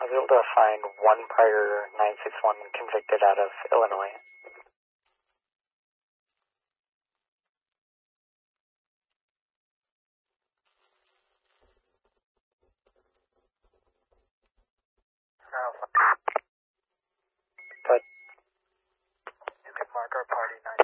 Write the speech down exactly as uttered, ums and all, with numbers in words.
I was able to find one prior nine six one convicted out of Illinois. But you can mark our party nine